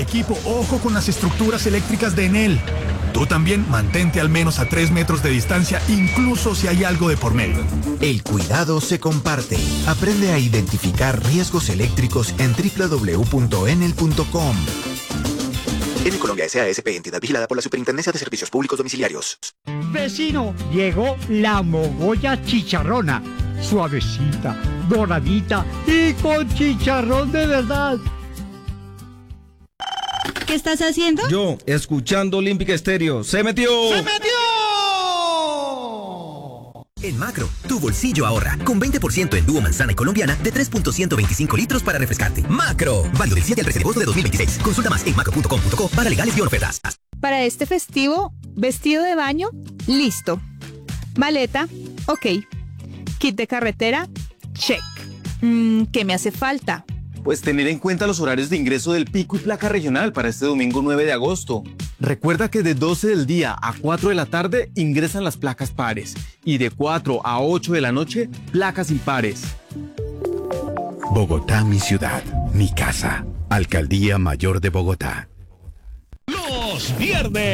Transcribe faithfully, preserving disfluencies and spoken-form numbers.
Equipo, ojo con las estructuras eléctricas de Enel. Tú también mantente al menos a tres metros de distancia, incluso si hay algo de por medio. El cuidado se comparte. Aprende a identificar riesgos eléctricos en doble u doble u doble u punto enel punto com. Enel Colombia S A S P, entidad vigilada por la Superintendencia de Servicios Públicos Domiciliarios. Vecino, llegó la mogolla chicharrona. Suavecita, doradita y con chicharrón de verdad. ¿Qué estás haciendo? Yo, escuchando Olímpica Estéreo. ¡Se metió! ¡Se metió! En Macro, tu bolsillo ahorra, con veinte por ciento en dúo manzana y colombiana de tres punto ciento veinticinco litros para refrescarte. Macro, válido del siete al trece de agosto de dos mil veintiséis. Consulta más en macro punto com punto co para legales y ofertas. Para este festivo, vestido de baño, listo. Maleta, ok. Kit de carretera, check. Mm, ¿Qué me hace falta? Pues tener en cuenta los horarios de ingreso del pico y placa regional para este domingo nueve de agosto. Recuerda que de doce del día a cuatro de la tarde ingresan las placas pares y de cuatro a ocho de la noche placas impares. Bogotá, mi ciudad, mi casa. Alcaldía Mayor de Bogotá. Los viernes.